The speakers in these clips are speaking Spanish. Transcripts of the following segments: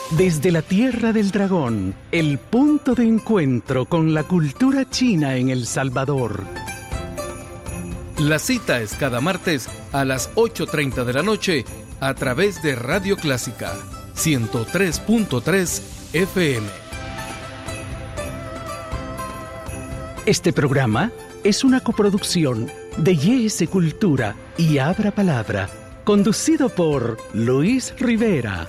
Desde la Tierra del Dragón, el punto de encuentro con la cultura china en El Salvador. La cita es cada martes a las 8:30 de la noche a través de Radio Clásica 103.3 FM. Este programa es una coproducción de YS Cultura y Abra Palabra, conducido por Luis Rivera.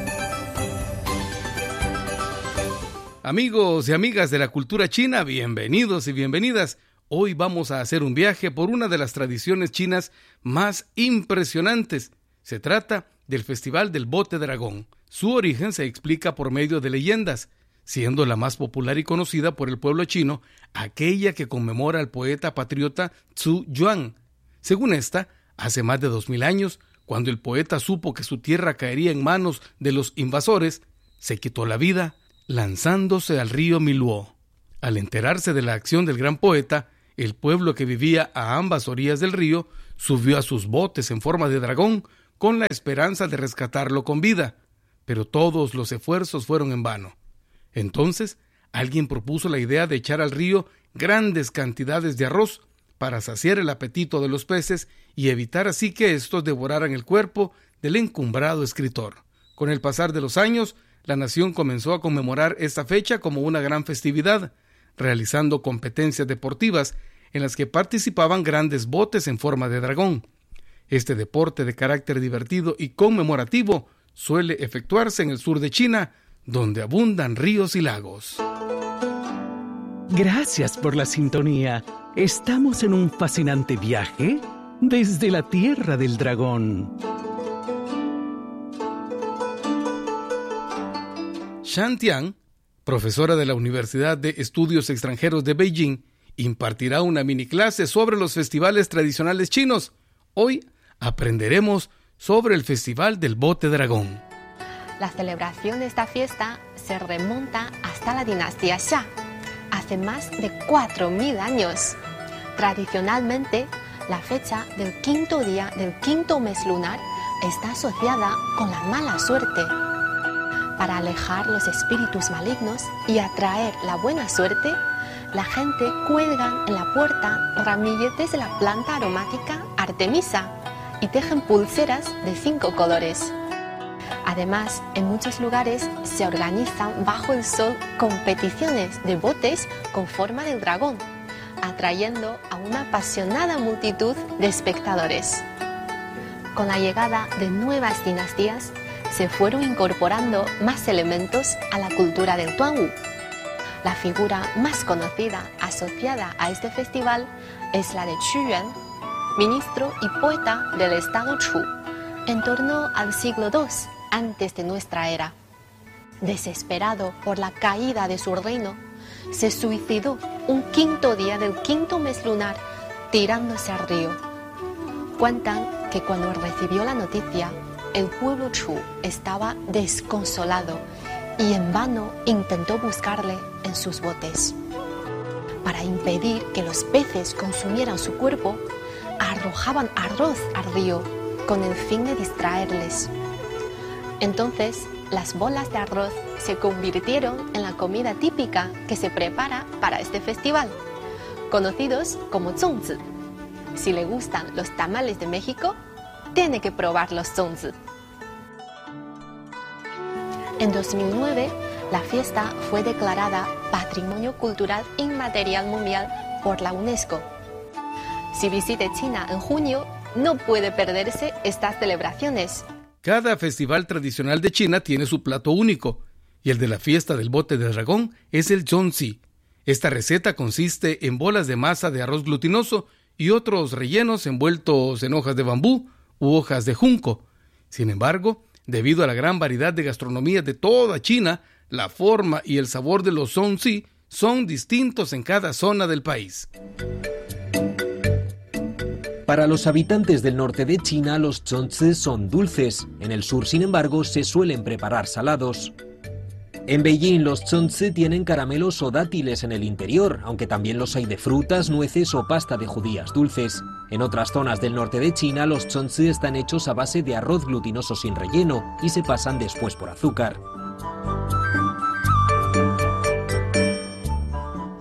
Amigos y amigas de la cultura china, bienvenidos y bienvenidas. Hoy vamos a hacer un viaje por una de las tradiciones chinas más impresionantes. Se trata del Festival del Bote Dragón. Su origen se explica por medio de leyendas, siendo la más popular y conocida por el pueblo chino aquella que conmemora al poeta patriota Zhu Yuan. Según esta, hace más de 2000 años, cuando el poeta supo que su tierra caería en manos de los invasores, se quitó la vida lanzándose al río Miluo. Al enterarse de la acción del gran poeta, el pueblo que vivía a ambas orillas del río subió a sus botes en forma de dragón con la esperanza de rescatarlo con vida, pero todos los esfuerzos fueron en vano. Entonces, alguien propuso la idea de echar al río grandes cantidades de arroz para saciar el apetito de los peces y evitar así que estos devoraran el cuerpo del encumbrado escritor. Con el pasar de los años, la nación comenzó a conmemorar esta fecha como una gran festividad, realizando competencias deportivas en las que participaban grandes botes en forma de dragón. Este deporte de carácter divertido y conmemorativo suele efectuarse en el sur de China, donde abundan ríos y lagos. Gracias por la sintonía. Estamos en un fascinante viaje desde la Tierra del Dragón. Shan Tian, profesora de la Universidad de Estudios Extranjeros de Beijing, impartirá una mini clase sobre los festivales tradicionales chinos. Hoy aprenderemos sobre el Festival del Bote Dragón. La celebración de esta fiesta se remonta hasta la dinastía Xia, hace más de 4000 años. Tradicionalmente, la fecha del quinto día del quinto mes lunar está asociada con la mala suerte. Para alejar los espíritus malignos y atraer la buena suerte, la gente cuelga en la puerta ramilletes de la planta aromática Artemisa y tejen pulseras de 5 colores. Además, en muchos lugares se organizan bajo el sol competiciones de botes con forma de dragón, atrayendo a una apasionada multitud de espectadores. Con la llegada de nuevas dinastías, se fueron incorporando más elementos a la cultura del Tuanwu. La figura más conocida asociada a este festival es la de Qu Yuan, ministro y poeta del estado Chu, en torno al siglo II antes de nuestra era. Desesperado por la caída de su reino, se suicidó un quinto día del quinto mes lunar tirándose al río. Cuentan que cuando recibió la noticia, el pueblo Chu estaba desconsolado y en vano intentó buscarle en sus botes. Para impedir que los peces consumieran su cuerpo, arrojaban arroz al río con el fin de distraerles. Entonces, las bolas de arroz se convirtieron en la comida típica que se prepara para este festival, conocidos como zongzi. Si le gustan los tamales de México, tiene que probar los zongzi. En 2009, la fiesta fue declarada Patrimonio Cultural Inmaterial Mundial por la UNESCO. Si visite China en junio, no puede perderse estas celebraciones. Cada festival tradicional de China tiene su plato único, y el de la fiesta del bote de dragón es el zongzi. Esta receta consiste en bolas de masa de arroz glutinoso y otros rellenos envueltos en hojas de bambú u hojas de junco. Sin embargo, debido a la gran variedad de gastronomía de toda China, la forma y el sabor de los zongzi son distintos en cada zona del país. Para los habitantes del norte de China, los zongzi son dulces. En el sur, sin embargo, se suelen preparar salados. En Beijing, los zongzi tienen caramelos o dátiles en el interior, aunque también los hay de frutas, nueces o pasta de judías dulces. En otras zonas del norte de China, los zongzi están hechos a base de arroz glutinoso sin relleno y se pasan después por azúcar.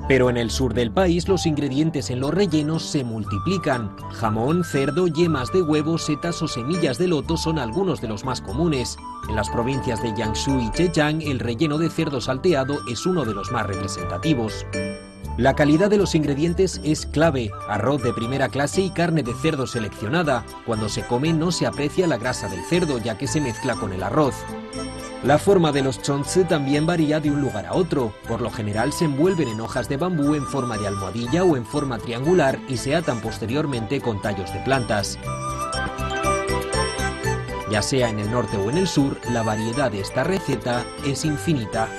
Pero en el sur del país los ingredientes en los rellenos se multiplican. Jamón, cerdo, yemas de huevo, setas o semillas de loto son algunos de los más comunes. En las provincias de Jiangsu y Zhejiang el relleno de cerdo salteado es uno de los más representativos. La calidad de los ingredientes es clave. Arroz de primera clase y carne de cerdo seleccionada. Cuando se come no se aprecia la grasa del cerdo ya que se mezcla con el arroz. La forma de los zongzi también varía de un lugar a otro. Por lo general se envuelven en hojas de bambú en forma de almohadilla o en forma triangular y se atan posteriormente con tallos de plantas. Ya sea en el norte o en el sur, la variedad de esta receta es infinita.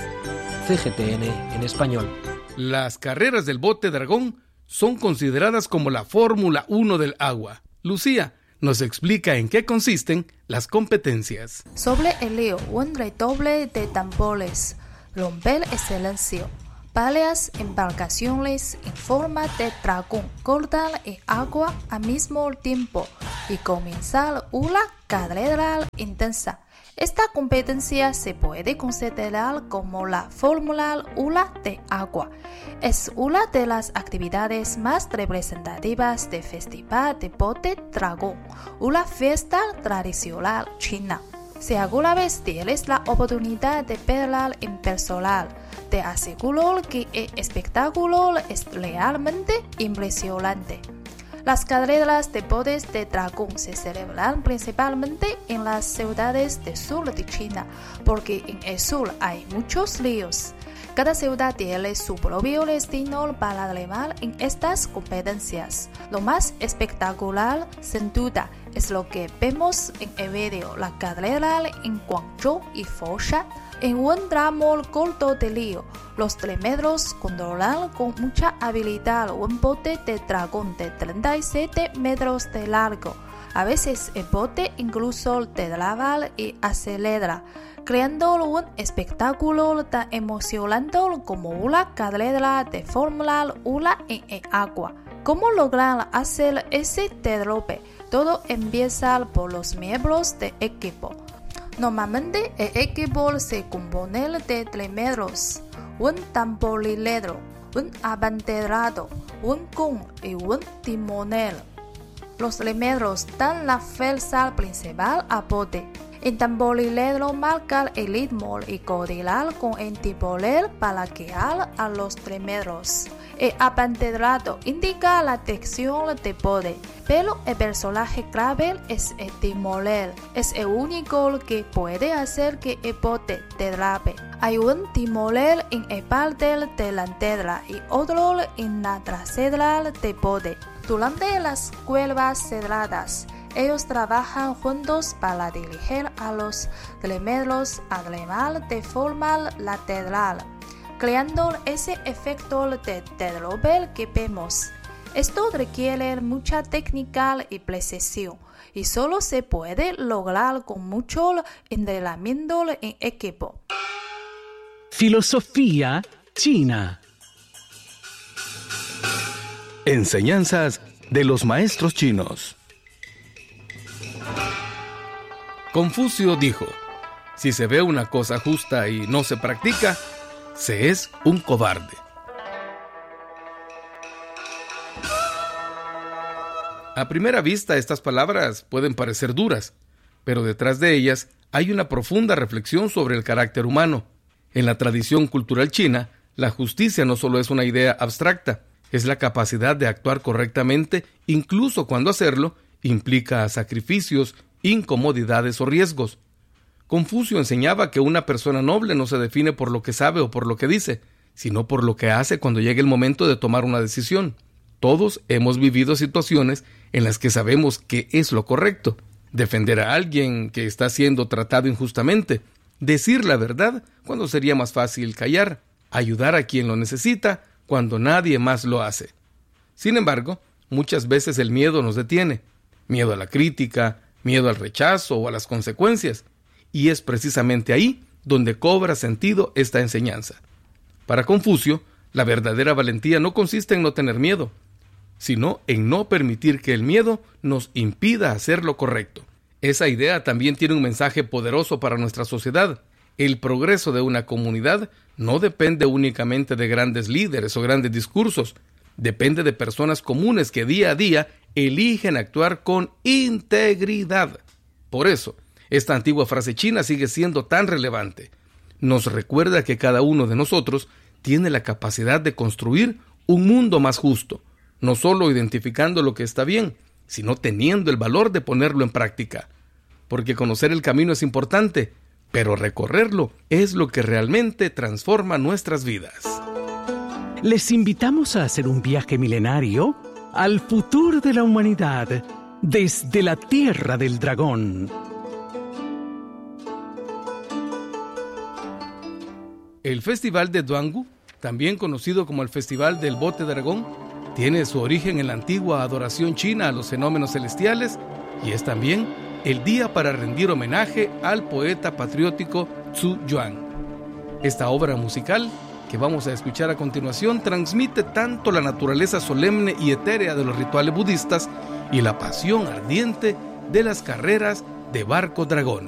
CGTN en español. Las carreras del bote dragón son consideradas como la Fórmula 1 del agua. Lucía nos explica en qué consisten las competencias. Sobre el río, un redoble de tambores, romper el silencio. Varias embarcaciones en forma de dragón cortan el agua al mismo tiempo y comienza una carrera intensa. Esta competencia se puede considerar como la Fórmula 1 de agua. Es una de las actividades más representativas del Festival de Bote Dragón, una fiesta tradicional china. Si alguna vez tienes la oportunidad de verla en persona, te aseguro que el espectáculo es realmente impresionante. Las carreras de botes de dragón se celebran principalmente en las ciudades del sur de China, porque en el sur hay muchos ríos. Cada ciudad tiene su propio destino para remar en estas competencias. Lo más espectacular, sin duda, es lo que vemos en el vídeo, la carrera en Guangzhou y Foshan. En un tramo corto de río, los remeros controlan con mucha habilidad un bote de dragón de 37 metros de largo. A veces el bote incluso traba y acelera, creando un espectáculo tan emocionante como una carrera de Fórmula 1 en el agua. ¿Cómo logran hacer ese derrope? Todo empieza por los miembros del equipo. Normalmente el equipo se compone de remeros, un tamborilero, un abanderado, un gun y un timonel. Los remeros dan la fuerza principal al bote. El tamborilero marca el ritmo y coordina con el timonel para guiar a los remeros. El abanderado indica la dirección del bote, pero el personaje clave es el timonel. Es el único que puede hacer que el bote derrape. Hay un timonel en el parte delantera y otro en la trasera del bote. Durante las cuevas cerradas, ellos trabajan juntos para dirigir a los remeros a remar de forma lateral, creando ese efecto de derrope que vemos. Esto requiere mucha técnica y precisión, y solo se puede lograr con mucho entrenamiento en equipo. Filosofía china. Enseñanzas de los maestros chinos. Confucio dijo: si se ve una cosa justa y no se practica, se es un cobarde. A primera vista estas palabras pueden parecer duras, pero detrás de ellas hay una profunda reflexión sobre el carácter humano. En la tradición cultural china, la justicia no solo es una idea abstracta, es la capacidad de actuar correctamente, incluso cuando hacerlo implica sacrificios, incomodidades o riesgos. Confucio enseñaba que una persona noble no se define por lo que sabe o por lo que dice, sino por lo que hace cuando llegue el momento de tomar una decisión. Todos hemos vivido situaciones en las que sabemos que es lo correcto: defender a alguien que está siendo tratado injustamente, decir la verdad cuando sería más fácil callar, ayudar a quien lo necesita cuando nadie más lo hace. Sin embargo, muchas veces el miedo nos detiene. Miedo a la crítica, miedo al rechazo o a las consecuencias. Y es precisamente ahí donde cobra sentido esta enseñanza. Para Confucio, la verdadera valentía no consiste en no tener miedo, sino en no permitir que el miedo nos impida hacer lo correcto. Esa idea también tiene un mensaje poderoso para nuestra sociedad. El progreso de una comunidad no depende únicamente de grandes líderes o grandes discursos. Depende de personas comunes que día a día eligen actuar con integridad. Por eso, esta antigua frase china sigue siendo tan relevante. Nos recuerda que cada uno de nosotros tiene la capacidad de construir un mundo más justo, no solo identificando lo que está bien, sino teniendo el valor de ponerlo en práctica. Porque conocer el camino es importante, pero recorrerlo es lo que realmente transforma nuestras vidas. Les invitamos a hacer un viaje milenario al futuro de la humanidad desde la Tierra del Dragón. El Festival de Duanghu, también conocido como el Festival del Bote Dragón, tiene su origen en la antigua adoración china a los fenómenos celestiales y es también el día para rendir homenaje al poeta patriótico Zhu Yuan. Esta obra musical que vamos a escuchar a continuación transmite tanto la naturaleza solemne y etérea de los rituales budistas y la pasión ardiente de las carreras de barco dragón.